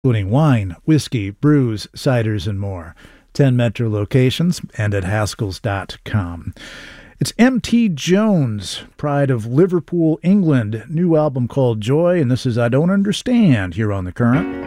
including wine, whiskey, brews, ciders, and more. 10 Metro locations and at Haskells.com. It's M.T. Jones, pride of Liverpool, England. New album called Joy, and this is I Don't Understand here on The Current.